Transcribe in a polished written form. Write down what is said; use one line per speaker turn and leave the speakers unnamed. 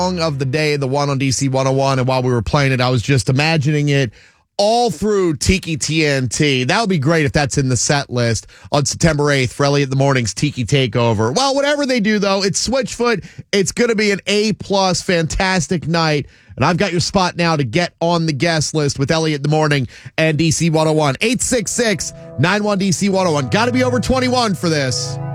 Song of the day, the one on DC 101, and while we were playing it, I was just imagining it all through Tiki TNT. That would be great if that's in the set list on September 8th for Elliot in the Morning's Tiki Takeover. Well, whatever they do, though, it's Switchfoot. It's going to be an A-plus, fantastic night, and I've got your spot now to get on the guest list with Elliot in the Morning and DC 101. 866-91-DC 101. Got to be over 21 for this.